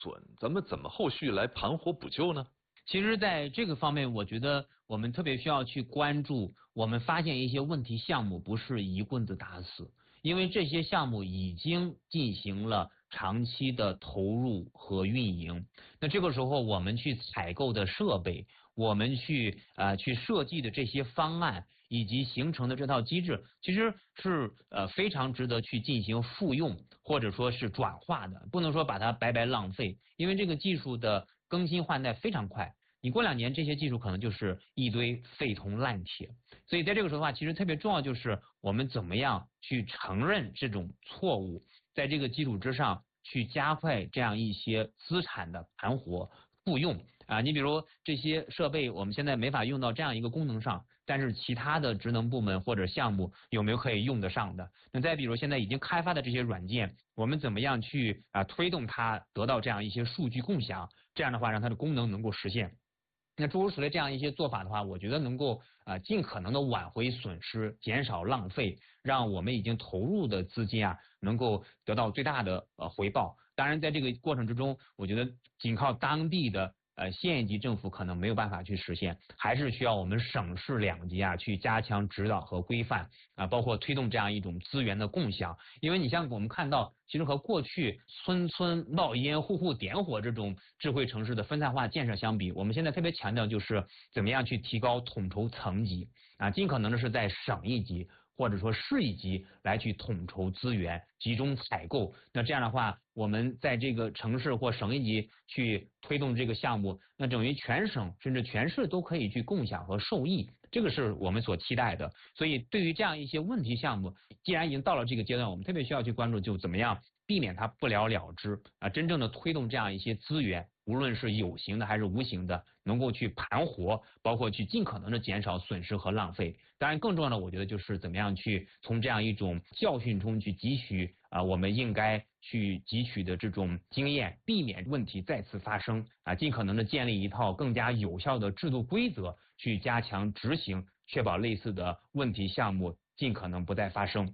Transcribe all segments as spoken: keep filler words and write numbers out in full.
损，咱们怎么后续来盘活补救呢？ 其实在这个方面，我觉得我们特别需要去关注，我们发现一些问题项目不是一棍子打死，因为这些项目已经进行了长期的投入和运营。那这个时候我们去采购的设备，我们去呃去设计的这些方案以及形成的这套机制，其实是呃非常值得去进行复用或者说是转化的，不能说把它白白浪费，因为这个技术的更新换代非常快。你过两年这些技术可能就是一堆废铜烂铁，所以在这个时候的话，其实特别重要就是我们怎么样去承认这种错误，在这个基础之上去加快这样一些资产的盘活复用啊。你比如这些设备我们现在没法用到这样一个功能上，但是其他的职能部门或者项目有没有可以用得上的？那再比如现在已经开发的这些软件，我们怎么样去啊推动它得到这样一些数据共享，这样的话让它的功能能够实现。那诸如此类这样一些做法的话，我觉得能够啊、呃、尽可能的挽回损失，减少浪费，让我们已经投入的资金啊能够得到最大的呃回报。当然，在这个过程之中，我觉得仅靠当地的呃县一级政府可能没有办法去实现，还是需要我们省市两级啊去加强指导和规范啊，包括推动这样一种资源的共享。因为你像我们看到，其实和过去村村冒烟、户户点火这种智慧城市的分散化建设相比，我们现在特别强调就是怎么样去提高统筹层级啊，尽可能的是在省一级或者说市一级来去统筹资源，集中采购。那这样的话，我们在这个城市或省一级去推动这个项目，那等于全省甚至全市都可以去共享和受益，这个是我们所期待的。所以对于这样一些问题项目，既然已经到了这个阶段，我们特别需要去关注，就怎么样避免它不了了之啊，真正的推动这样一些资源，无论是有形的还是无形的，能够去盘活，包括去尽可能的减少损失和浪费。当然，更重要的，我觉得就是怎么样去从这样一种教训中去汲取啊，我们应该去汲取的这种经验，避免问题再次发生啊，尽可能的建立一套更加有效的制度规则，去加强执行，确保类似的问题项目尽可能不再发生。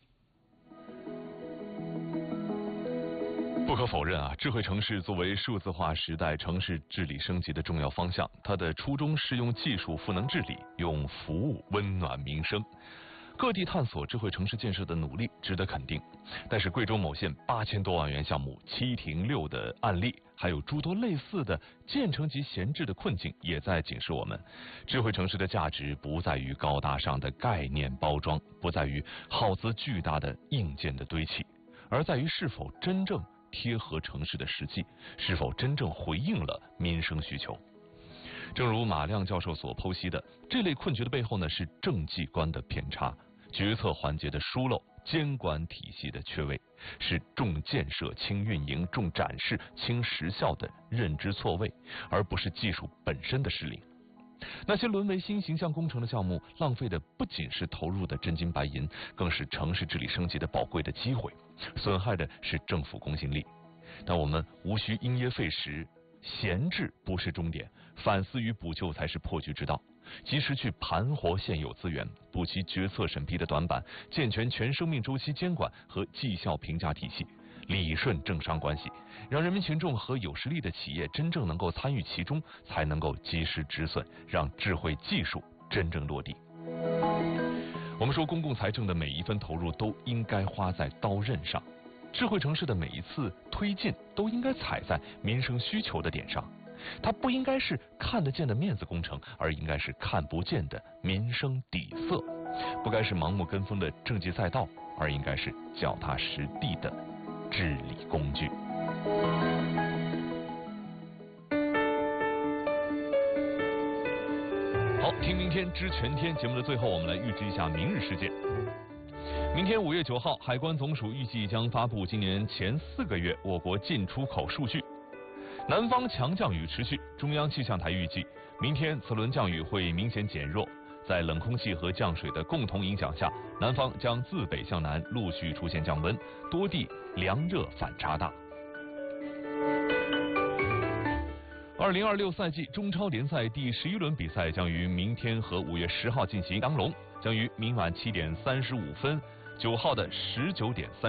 不可否认啊，智慧城市作为数字化时代城市治理升级的重要方向，它的初衷是用技术赋能治理，用服务温暖民生。各地探索智慧城市建设的努力值得肯定，但是贵州某县八千多万元项目七停六的案例，还有诸多类似的建成及闲置的困境，也在警示我们：智慧城市的价值不在于高大上的概念包装，不在于耗资巨大的硬件的堆砌，而在于是否真正贴合城市的实际，是否真正回应了民生需求。正如马亮教授所剖析的，这类困局的背后呢，是政绩观的偏差，决策环节的疏漏，监管体系的缺位，是重建设轻运营、重展示轻实效的认知错位，而不是技术本身的失灵。那些沦为新形象工程的项目，浪费的不仅是投入的真金白银，更是城市治理升级的宝贵的机会，损害的是政府公信力。但我们无需因噎废食，闲置不是终点，反思与补救才是破局之道。及时去盘活现有资源，补齐决策审批的短板，健全全生命周期监管和绩效评价体系，理顺政商关系，让人民群众和有实力的企业真正能够参与其中，才能够及时止损，让智慧技术真正落地。我们说，公共财政的每一分投入都应该花在刀刃上，智慧城市的每一次推进都应该踩在民生需求的点上。它不应该是看得见的面子工程，而应该是看不见的民生底色；不该是盲目跟风的政绩赛道，而应该是脚踏实地的治理工具。好，听明天知全天节目的最后，我们来预知一下明日事件。明天五月九号，海关总署预计将发布今年前四个月我国进出口数据。南方强降雨持续，中央气象台预计，明天此轮降雨会明显减弱，在冷空气和降水的共同影响下，南方将自北向南陆续出现降温，多地凉热反差大。二零二六赛季中超联赛第十一轮比赛将于明天和五月十号进行，杨龙将于明晚七点三十五分，九号的十九点三。